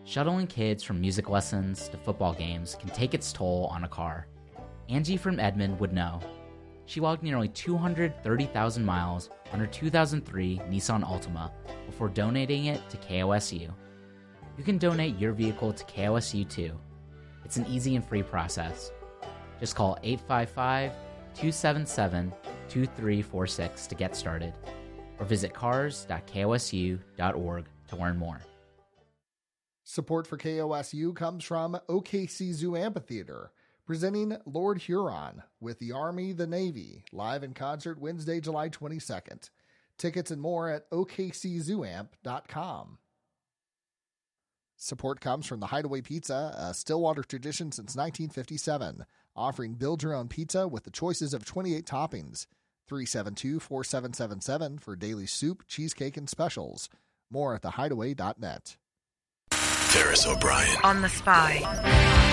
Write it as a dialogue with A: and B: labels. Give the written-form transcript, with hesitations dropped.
A: Shuttling kids from music lessons to football games can take its toll on a car. Angie from Edmond would know. She logged nearly 230,000 miles on her 2003 Nissan Altima before donating it to KOSU. You can donate your vehicle to KOSU too. It's an easy and free process. Just call 855-277-2346 to get started, or visit cars.kosu.org to learn more.
B: Support for KOSU comes from OKC Zoo Amphitheater, presenting Lord Huron with the Army, the Navy, live in concert Wednesday, July 22nd. Tickets and more at okczooamp.com. Support comes from the Hideaway Pizza, a Stillwater tradition since 1957, offering build-your-own pizza with the choices of 28 toppings. 372-4777 for daily soup, cheesecake, and specials. More at thehideaway.net.
C: Ferris O'Brien
D: on The Spy.